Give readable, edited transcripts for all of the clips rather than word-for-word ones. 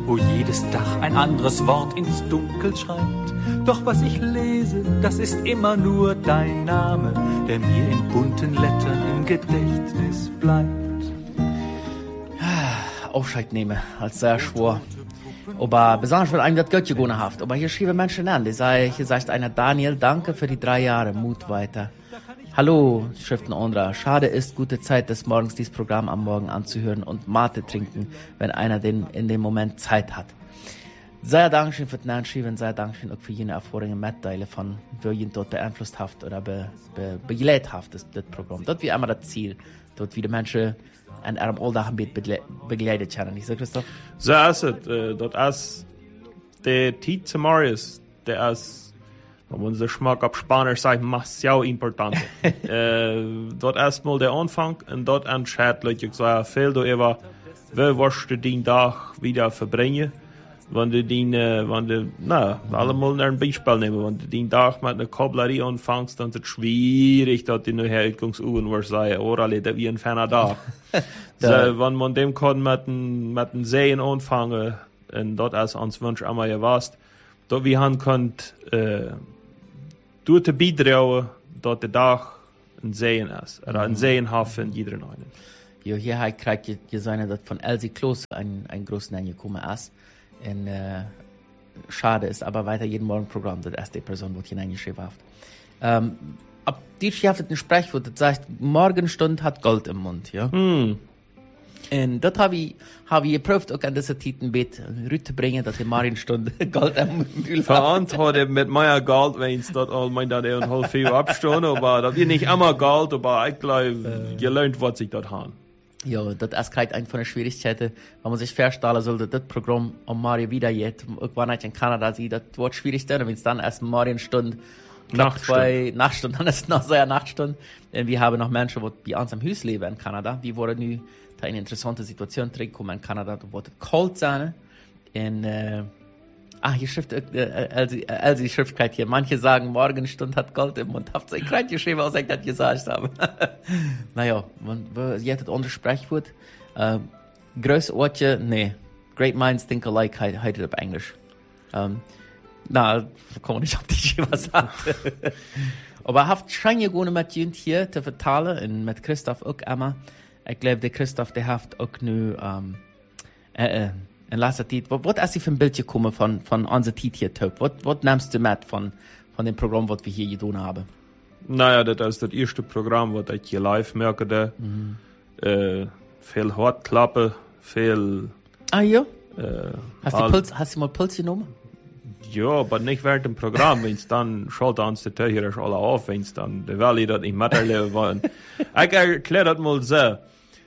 wo jedes Dach ein anderes Wort ins Dunkel schreibt. Doch was ich lese, das ist immer nur dein Name, der mir in bunten Lettern im Gedächtnis bleibt. Aufscheid nehmen, als sehr schwor. Aber besonders will einem das Geld gewonnen haft. Aber hier schrieben Menschen an, hier sagt einer, Daniel, danke für die 3 Jahre, Mut weiter. Hallo, schrift ein anderer. Schade ist, gute Zeit des Morgens dieses Programm am Morgen anzuhören und Mate trinken, wenn einer in dem Moment Zeit hat. Sehr Dankeschön für den Anschreiben, sehr Dankeschön auch für jene Erfahrungen mitteilen von, wie jeden dort beeinflusst haft oder begleitet haft, das Programm. Dort wie immer das Ziel, dort wie die Menschen an einem Alltag begleitet werden. Nicht so, Christoph? So ist es. Dort ist der Tiet zu Marius, der ist, wenn man so Schmack auf Spanisch sagt, demasiado importante. Dort erstmal der Anfang und dort entscheidet, ich sage, viel darüber, wie wirst du den Tag wieder verbringen, wenn du allemal ein Beispiel nehmen, wenn du den Tag mit einer Kablerie anfängst, dann ist es schwierig, dass du nachher Ausgangsuhren wirst sagen, oder das wie ein ferner Tag. So, wenn man dem kann mit den Seen anfangen, und dort ist uns Wunsch einmal gewasst, dass wir haben könnt, durch die beitragen, dass der Tag ein Seen ist, oder ein Seenhafen in jeder einen. Jo, hier kriegt ihr seine, dass von Elsie Kloß ein großes Name gekommen ist. Und, schade ist, aber weiter jeden Morgen Programm, das erste Person, die hineingeschrieben hat. Ab die schafft ein Sprichwort, das sagt, Morgenstund hat Gold im Mund, ja. Und das habe ich geprüft, auch an dieser Titelbett rüberzubringen, dass die Morgenstunde Gold im Mund hat. Verantwortet mit meiner Gold, wenn es dort all mein da und halb viel abstunden, aber das wird nicht immer Gold, aber ich glaube, gelernt, was ich dort haben. Ja, das ist gerade eine von den Schwierigkeiten, wenn man sich vorstellen sollte, das Programm am Morgen wieder jetzt, irgendwann in Kanada sieht, das wird schwierig sein, wenn es dann erst Morgenstunde, Nachtstunde, dann ist es noch sehr Nachtstunde. Und wir haben noch Menschen, die bei uns am Haus leben in Kanada, die wollen nu eine interessante Situation trinken in Kanada, da wird es kalt sein. Und, hier schrift, Elsie schrift gerade hier, manche sagen, Morgenstunde hat Gold im Mund. Habt ihr gerade geschrieben, was ich das gesagt habe? Naja, ihr hattet unser Sprichwort. Größe Ortje, nee. Great minds think alike, heißt auf Englisch. Kann man nicht auf die was sagen. Aber habt schon gewonnen mit Jünd hier zu vertalen, und mit Christoph auch immer. Ich glaube, der Christoph, der hat auch nur, in letzter Zeit, was ist für ein Bild gekommen von unserer Zeit hier, Top? Was nimmst du mit von dem Programm, was wir hier getan haben? Naja, das ist das erste Programm, was ich hier live merke. Viel Hartklappe, viel... Ah ja? Hast du mal Puls genommen? Ja, aber nicht während dem Programm, wenn es dann schaltet uns die Tür hier alle auf, wenn es dann die Welle das nicht miterleben wollen. Ich erkläre das mal so.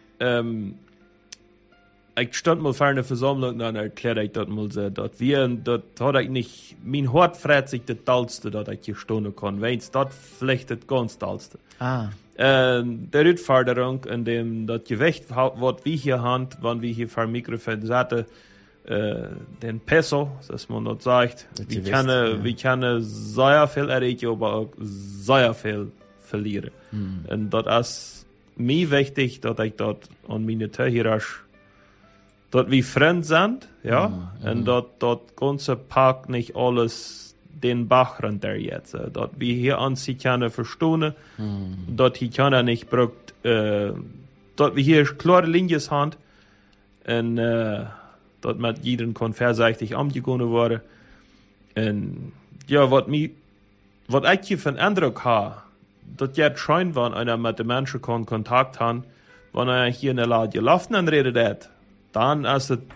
Ich stand mal vor einer Versammlung und dann erkläre ich das mal so, dass hat ich nicht, mein Hort freut sich das Tollste, dass ich hier stehen kann, wenn es das vielleicht das ganz Tollste. Der Rückforderung, in dem das Gewicht, was wir hier haben, wenn wir hier vor dem Mikrofon sitzen, den Peso, dass man das sagt, wir können sehr viel erreichen, aber auch sehr viel verlieren. Und das ist mir wichtig, dass ich dort an meine Tür dort wie Freund sind, ja, und dort ganze Park nicht alles den Bach runter jetzt, dort wie hier an sie können verstehen, dort hier kann nicht braucht, dort wie hier klare Linien haben, und dort mit jedem kann verseitig angegangen worden, und ja, was ich hier für einen Eindruck habe, dort jetzt scheint, wenn einer mit den Menschen Kontakt hat, wenn er hier in der Lade gelaufen und redet hat, dann ist es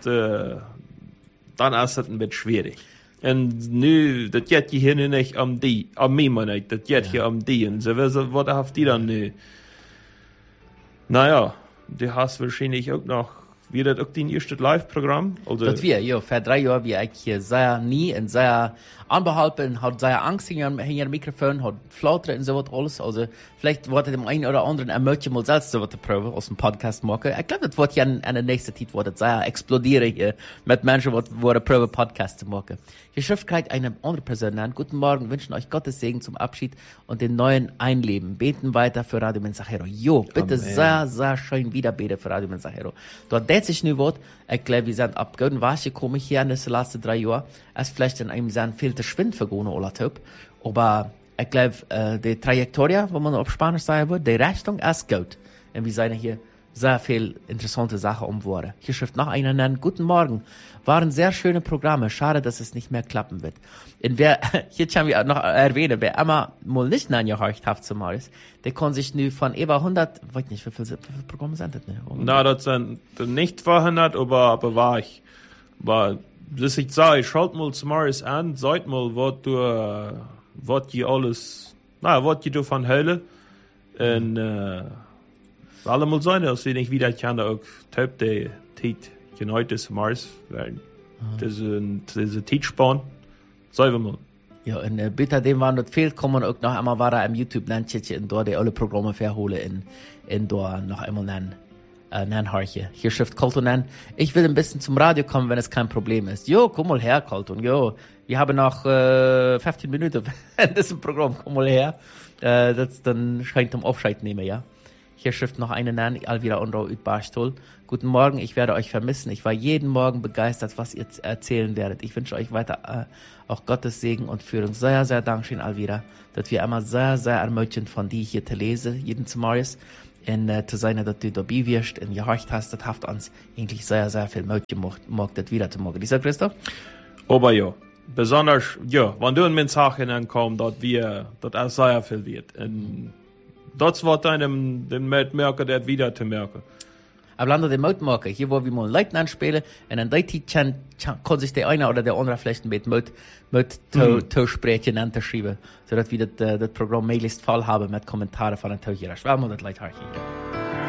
ein bisschen schwierig. Und nu, das geht hier nicht am mir nicht, das geht hier am die. Und so, was habt ihr dann nu? Naja, du hast wahrscheinlich auch noch, wie das auch dein erstes Live-Programm? Also, das ja, vor 3 Jahren, wie ich hier sehr nie und sehr anbehalten, hat sehr Angst hinter dem Mikrofon, hat Flautern und so was alles. Also, vielleicht wollte dem einen oder anderen ermöglichen, mal selbst so was zu proben, aus dem Podcast machen. Ich glaube, das wird ja in der nächsten Zeit, wird das sehr explodieren hier, mit Menschen, die proben, Podcast zu machen. Die Schrift kriegt eine andere Person an. Guten Morgen, wünschen euch Gottes Segen zum Abschied und den neuen Einleben. Beten weiter für Radio Mensajero. Jo, bitte sehr, sehr schön wieder beten für Radio Mensajero. Dort dreht sich nu was. Ich glaube, wir sind abgegangen, was gekommen hier in den letzten 3 Jahren. Es vielleicht in einem sehr viel Schwind vergangen, oder Typ. Aber ich glaube, die Trajektorie, wo man auf Spanisch sagen würde, die Richtung ist gut. Und wir sind hier sehr viel interessante Sachen umgeworden. Hier schreibt noch einer nennen, guten Morgen. Waren sehr schöne Programme. Schade, dass es nicht mehr klappen wird. Und wer, hier kann ich noch erwähnen, wer immer mal nicht angehört hat zum Morris, der kann sich nu von über 100, weiß nicht, wie viele Programme sind das, ne? Na, das sind nicht 200, aber war ich. Aber, das ich sage, ich schaut mal zum Morris an, seid mal, was du von Hölle, und, alle mal sein, als wir nicht wieder kann, auch Typ, der Tit, heute ist Mars, weil, das ist ein Titspann, sagen wir mal. Ja, und bitte dem, wann das fehlt, kann man auch noch einmal weiter im YouTube-Landchen und dort die alle Programme verholen in dort noch einmal nennen Harche. Hier schrift Colton an, ich will ein bisschen zum Radio kommen, wenn es kein Problem ist. Jo, komm mal her, Colton, jo. Wir haben noch 15 Minuten in diesem Programm, komm mal her. Das dann scheint um Aufscheid nehmen, ja. Hier schrift noch eine an, Alvira Unrau Utbarstol. Guten Morgen, ich werde euch vermissen. Ich war jeden Morgen begeistert, was ihr erzählen werdet. Ich wünsche euch weiter auch Gottes Segen und Führung. Sehr, sehr Dankeschön, Alvira, dass wir immer sehr, sehr ermöglichen von dir hier zu lesen, jeden zum Morgen. Und zu sein, dass du dabei wirst und gehorcht hast, das hat uns eigentlich sehr, sehr viel möglich gemacht, das wieder zu machen. Dieser Christoph? Aber ja, besonders, ja, wenn du in den Sachen ankommst, dass auch sehr viel wird. Und das wird einem den Mitmerker, der wieder zu merken. Aber landen den Mitmerker, hier wo wir mal Leute anspielen, und dann kann sich der eine oder der andere vielleicht mit sprechen und schreiben, sodass wir das Programm möglichst voll haben mit Kommentaren von den Tauchern. Ich will mal das Leute hier.